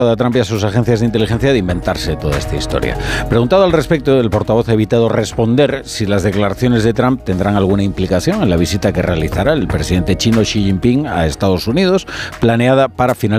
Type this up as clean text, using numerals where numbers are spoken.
a Trump y a sus agencias de inteligencia de inventarse toda esta historia. Preguntado al respecto, el portavoz ha evitado responder si las declaraciones de Trump tendrán alguna implicación en la visita que realizará el presidente chino Xi Jinping a Estados Unidos, planeada para finales